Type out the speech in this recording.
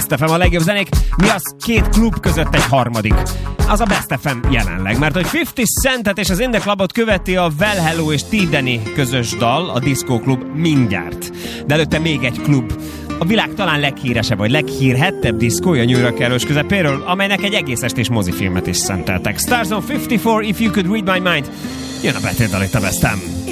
Best FM a legjobb zenék. Mi az két klub között egy harmadik? Az a Best FM jelenleg, mert hogy 50 Centet és az In The Clubot követi a Well Hello és T-Denny közös dal, a Disco Klub mindjárt. De előtte még egy klub. A világ talán leghíresebb, vagy leghírhettebb diszkója New York erős közepéről, amelynek egy egész estés mozifilmet is szenteltek. Stars on 54, If You Could Read My Mind. Jön a betétdal itt a Best FM.